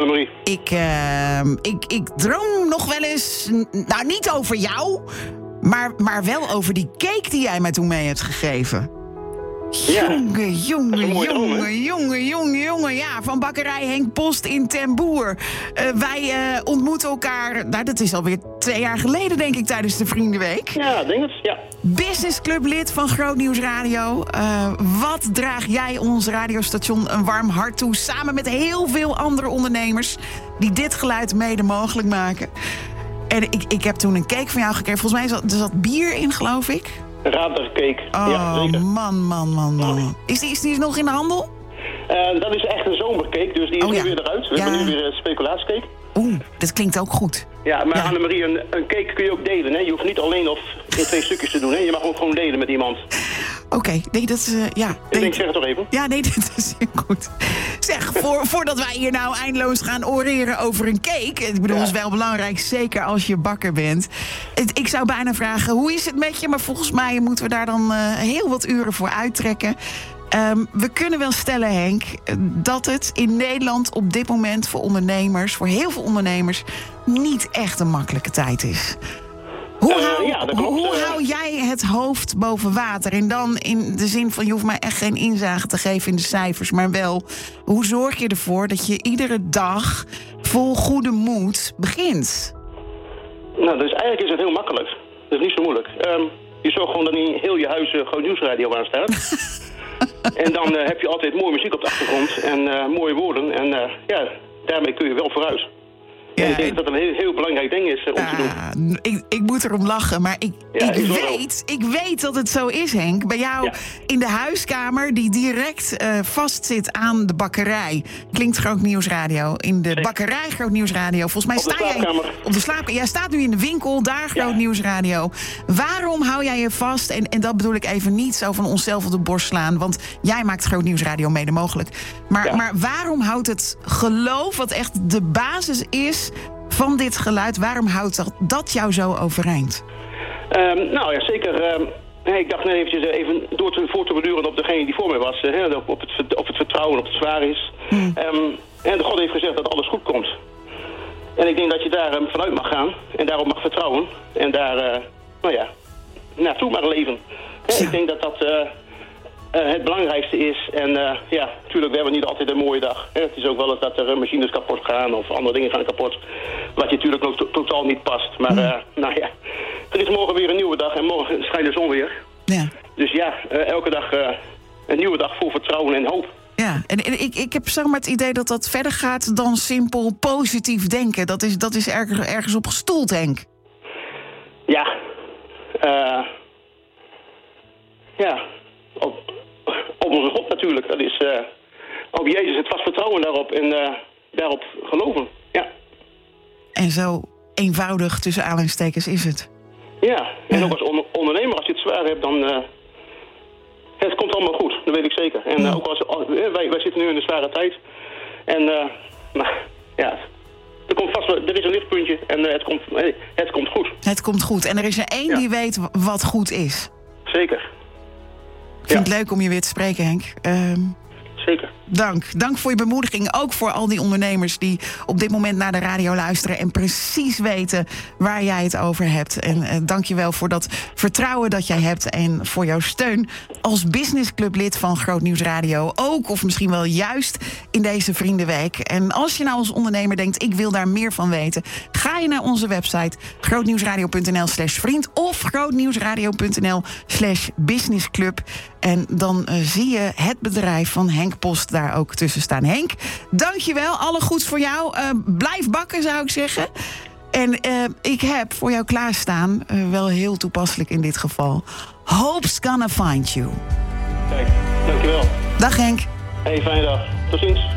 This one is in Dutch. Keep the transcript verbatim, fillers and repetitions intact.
Annemarie. Ik, uh, ik, ik droom nog wel eens, nou niet over jou, maar, maar wel over die cake die jij mij toen mee hebt gegeven. Ja. Jongen, jongen, droom, jongen, jongen, jongen, jongen. Ja, van bakkerij Henk Post in Ten Boer. Uh, wij uh, ontmoeten elkaar, nou dat is alweer twee jaar geleden denk ik, tijdens de Vriendenweek. Ja, denk het, ja. Businessclublid van Groot Nieuws Radio. Uh, wat draag jij ons radiostation een warm hart toe, samen met heel veel andere ondernemers die dit geluid mede mogelijk maken. En ik, ik heb toen een cake van jou gekregen. Volgens mij zat er zat bier in, geloof ik. Radercake. Oh, ja, zeker. man, man, man, man. Is die, is die nog in de handel? Uh, dat is echt een zomercake, dus die is oh, ja. nu weer eruit. We ja. hebben nu weer een speculatiecake. Oeh, dat klinkt ook goed. Ja, maar ja. Annemarie, een, een cake kun je ook delen. Hè? Je hoeft niet alleen of in twee stukjes te doen. Hè? Je mag ook gewoon delen met iemand. Oké, okay, nee, dat is... Uh, ja, ik denk, denk, zeg het toch even. Ja, nee, dat is heel goed. Zeg, voor, voordat wij hier nou eindeloos gaan oreren over een cake... ik bedoel, dat ja. is wel belangrijk, zeker als je bakker bent. Het, ik zou bijna vragen, hoe is het met je? Maar volgens mij moeten we daar dan uh, heel wat uren voor uittrekken. Um, we kunnen wel stellen, Henk, dat het in Nederland op dit moment voor ondernemers... voor heel veel ondernemers, niet echt een makkelijke tijd is. Hoe, uh, hou, ja, hoe, hoe hou jij het hoofd boven water? En dan in de zin van, je hoeft mij echt geen inzage te geven in de cijfers... maar wel, hoe zorg je ervoor dat je iedere dag vol goede moed begint? Nou, dus eigenlijk is het heel makkelijk. Dat is niet zo moeilijk. Um, je zorgt gewoon dat in heel je huis uh, Groot Nieuws Radio aan staat. En dan uh, heb je altijd mooie muziek op de achtergrond en uh, mooie woorden. En uh, ja, daarmee kun je wel vooruit. Ja, en ik denk dat dat een heel, heel belangrijk ding is uh, om uh, te doen. Ik, ik moet erom lachen, maar ik, ja, ik, weet, ik weet dat het zo is, Henk. Bij jou ja. in de huiskamer die direct uh, vastzit aan de bakkerij. Klinkt Groot Nieuws Radio. In de Zeker. bakkerij Groot Nieuws Radio. Volgens mij sta jij op de slaapkamer. Jij staat nu in de winkel, daar Groot ja. Nieuws Radio. Waarom hou jij je vast? En, en dat bedoel ik even niet zo van onszelf op de borst slaan. Want jij maakt Groot Nieuws Radio mede mogelijk. Maar, ja. maar waarom houdt het geloof, wat echt de basis is van dit geluid, waarom houdt dat, dat jou zo overeind? Um, nou ja, zeker. Um, nee, ik dacht net eventjes even door te, voor te beduren op degene die voor mij was. Uh, op, op, het, op het vertrouwen, op het zwaar is. Hmm. Um, en God heeft gezegd dat alles goed komt. En ik denk dat je daar um, vanuit mag gaan. En daarop mag vertrouwen. En daar, uh, nou ja, naartoe mag leven. Ja. Ik denk dat dat... Uh, Uh, het belangrijkste is, en uh, ja, natuurlijk, we hebben niet altijd een mooie dag. Hè. Het is ook wel eens dat er machines kapot gaan of andere dingen gaan kapot. Wat je natuurlijk ook to- totaal niet past. Maar uh, nou ja, er is morgen weer een nieuwe dag en morgen schijnt de zon weer. Ja. Dus ja, uh, elke dag uh, een nieuwe dag vol vertrouwen en hoop. Ja, en, en ik, ik heb zeg maar het idee dat dat verder gaat dan simpel positief denken. Dat is, dat is ergens, ergens op gestoeld, Henk. Ja. Uh, ja. Op, op onze God natuurlijk. Dat is uh, op Jezus het vast vertrouwen daarop en uh, daarop geloven. Ja. En zo eenvoudig tussen aanhalingstekens is het. Ja, en ja. ook als on- ondernemer, als je het zwaar hebt, dan... Uh, het komt allemaal goed, dat weet ik zeker. En uh, ook als, als wij, wij zitten nu in een zware tijd. En uh, nou, ja... Er, komt vast, er is een lichtpuntje en uh, het, komt, hey, het komt goed. Het komt goed. En er is er één ja. die weet wat goed is. Zeker. Ik vind ja. het leuk om je weer te spreken, Henk. Um, Zeker. Dank. Dank voor je bemoediging. Ook voor al die ondernemers die op dit moment naar de radio luisteren en precies weten waar jij het over hebt. En uh, dank je wel voor dat vertrouwen dat jij hebt en voor jouw steun als businessclublid van Groot Nieuws Radio. Ook of misschien wel juist in deze Vriendenweek. En als je nou als ondernemer denkt, ik wil daar meer van weten, ga je naar onze website grootnieuwsradio.nl slash vriend of grootnieuwsradio.nl slash businessclub. En dan uh, zie je het bedrijf van Henk Post daar ook tussen staan. Henk, dank je wel. Alle goeds voor jou. Uh, blijf bakken, zou ik zeggen. En uh, ik heb voor jou klaarstaan, uh, wel heel toepasselijk in dit geval, Hope's Gonna Find You. Kijk, dankjewel. Dag Henk. Hey, fijne dag. Tot ziens.